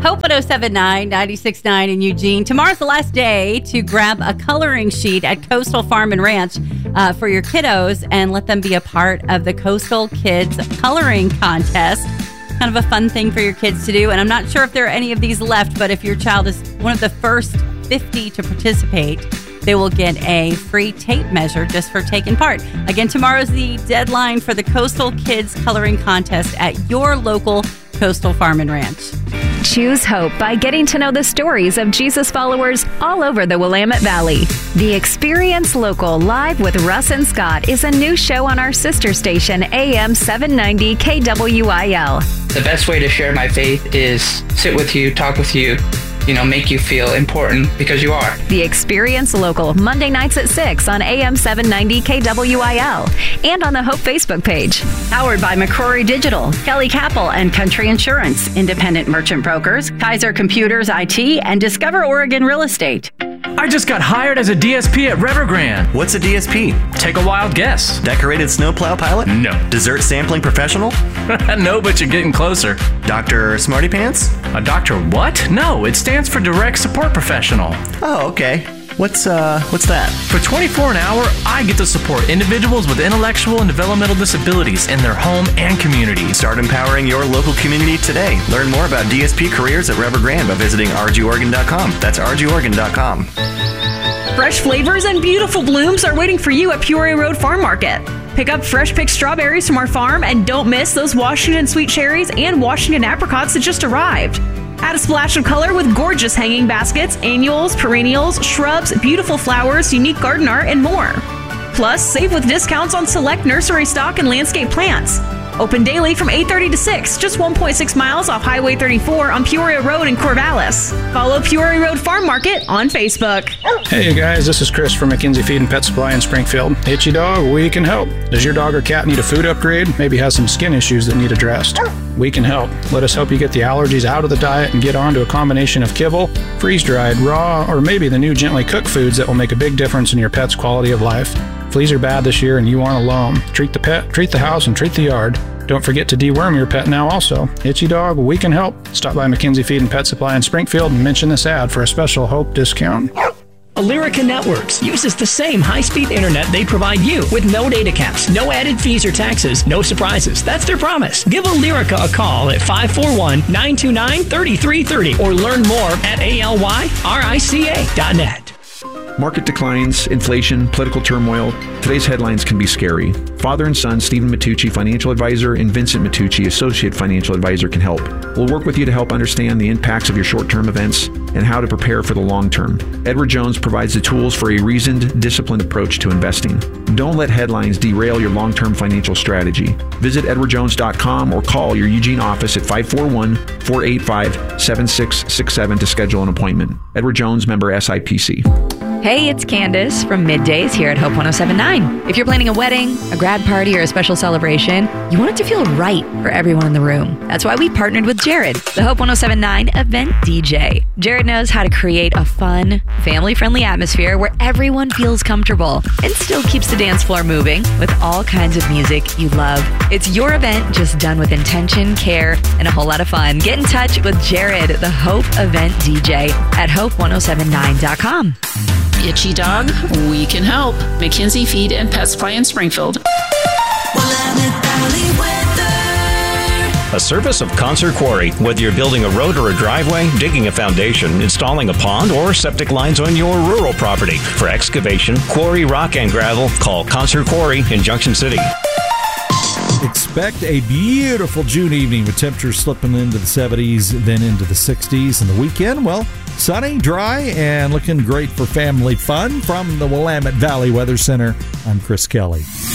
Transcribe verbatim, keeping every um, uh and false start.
Hope one oh seven point nine, ninety-six point nine in Eugene. Tomorrow's the last day to grab a coloring sheet at Coastal Farm and Ranch uh, for your kiddos and let them be a part of the Coastal Kids Coloring Contest. Kind of a fun thing for your kids to do. And I'm not sure if there are any of these left, but if your child is one of the first fifty to participate, they will get a free tape measure just for taking part. Again, tomorrow's the deadline for the Coastal Kids Coloring Contest at your local Coastal Farm and Ranch. Choose hope by getting to know the stories of Jesus followers all over the Willamette Valley. The Experience Local Live with Russ and Scott is a new show on our sister station, A M seven ninety K W I L. The best way to share my faith is sit with you, talk with you, you know, make you feel important because you are. The Experience Local, Monday nights at six on A M seven ninety K W I L and on the Hope Facebook page. Powered by McCrory Digital, Kelly Capel and Country Insurance, Independent Merchant Brokers, Kaiser Computers I T, and Discover Oregon Real Estate. I just got hired as a D S P at Evergrande. What's a D S P? Take a wild guess. Decorated snowplow pilot? No. Dessert sampling professional? No, but you're getting closer. Doctor Smarty Pants? A doctor what? No, it stands for Direct Support Professional. Oh, okay. What's uh, what's that? For twenty-four dollars an hour, I get to support individuals with intellectual and developmental disabilities in their home and community. Start empowering your local community today. Learn more about D S P careers at Evergrande by visiting r g oregon dot com. That's r g oregon dot com. Fresh flavors and beautiful blooms are waiting for you at Peoria Road Farm Market. Pick up fresh picked strawberries from our farm and don't miss those Washington sweet cherries and Washington apricots that just arrived. Add a splash of color with gorgeous hanging baskets, annuals, perennials, shrubs, beautiful flowers, unique garden art, and more. Plus, save with discounts on select nursery stock and landscape plants. Open daily from eight thirty to six, just one point six miles off Highway thirty-four on Peoria Road in Corvallis. Follow Peoria Road Farm Market on Facebook. Hey you guys, this is Chris from McKenzie Feed and Pet Supply in Springfield. Itchy dog, we can help. Does your dog or cat need a food upgrade? Maybe has some skin issues that need addressed? We can help. Let us help you get the allergies out of the diet and get on to a combination of kibble, freeze-dried, raw, or maybe the new gently cooked foods that will make a big difference in your pet's quality of life. Fleas are bad this year and you want to loam. Treat the pet, treat the house, and treat the yard. Don't forget to deworm your pet now also. Itchy dog, we can help. Stop by McKenzie Feed and Pet Supply in Springfield and mention this ad for a special Hope discount. Alerica Networks uses the same high-speed internet they provide you with no data caps, no added fees or taxes, no surprises. That's their promise. Give Alerica a call at five four one, nine two nine, three three three zero or learn more at A L Y R I C A dot net. Market declines, inflation, political turmoil. Today's headlines can be scary. Father and son, Stephen Matucci, financial advisor, and Vincent Matucci, associate financial advisor, can help. We'll work with you to help understand the impacts of your short-term events and how to prepare for the long term. Edward Jones provides the tools for a reasoned, disciplined approach to investing. Don't let headlines derail your long-term financial strategy. Visit edward jones dot com or call your Eugene office at five four one, four eight five, seven six six seven to schedule an appointment. Edward Jones, member S I P C. Hey, it's Candace from Middays here at Hope one oh seven point nine. If you're planning a wedding, a grad party, or a special celebration, you want it to feel right for everyone in the room. That's why we partnered with Jared, the Hope one oh seven point nine event D J. Jared knows how to create a fun, family-friendly atmosphere where everyone feels comfortable and still keeps the dance floor moving with all kinds of music you love. It's your event just done with intention, care, and a whole lot of fun. Get in touch with Jared, the Hope event D J at hope one oh seven nine dot com. Itchy dog, we can help. McKenzie Feed and Pet Supply in Springfield. A service of Concert Quarry. Whether you're building a road or a driveway, digging a foundation, installing a pond, or septic lines on your rural property. For excavation, quarry, rock, and gravel, call Concert Quarry in Junction City. Expect a beautiful June evening with temperatures slipping into the seventies, then into the sixties. And the weekend, well, sunny, dry, and looking great for family fun. From the Willamette Valley Weather Center, I'm Chris Kelly.